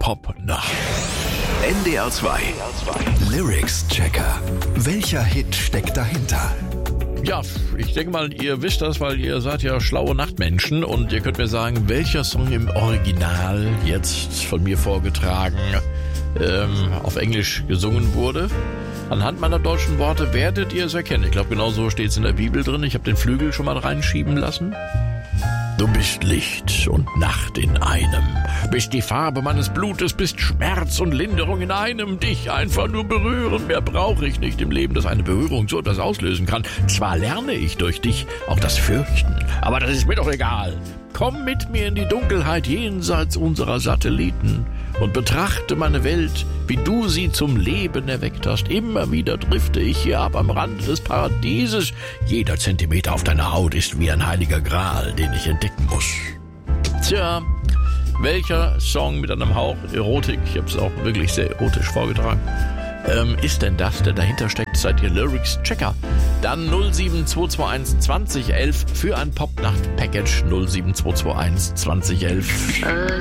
Popnacht. NDR 2 Lyrics Checker. Welcher Hit steckt dahinter? Ja, ich denke mal, ihr wisst das, weil ihr seid ja schlaue Nachtmenschen und ihr könnt mir sagen, welcher Song im Original jetzt von mir vorgetragen auf Englisch gesungen wurde. Anhand meiner deutschen Worte werdet ihr es erkennen. Ich glaube, genau so steht es in der Bibel drin. Ich habe den Flügel schon mal reinschieben lassen. Du bist Licht und Nacht in einem, bist die Farbe meines Blutes, bist Schmerz und Linderung in einem, dich einfach nur berühren, mehr brauche ich nicht im Leben, dass eine Berührung so etwas auslösen kann. Zwar lerne ich durch dich auch das Fürchten, aber das ist mir doch egal. Komm mit mir in die Dunkelheit jenseits unserer Satelliten und betrachte meine Welt, wie du sie zum Leben erweckt hast. Immer wieder drifte ich hier ab am Rand des Paradieses. Jeder Zentimeter auf deiner Haut ist wie ein heiliger Gral, den ich entdecken muss. Tja, welcher Song mit einem Hauch Erotik, ich habe es auch wirklich sehr erotisch vorgetragen, ist denn das, der dahinter steckt? Seid ihr Lyrics Checker? Dann 07221 2011 für ein Popnacht-Package 07221 2011.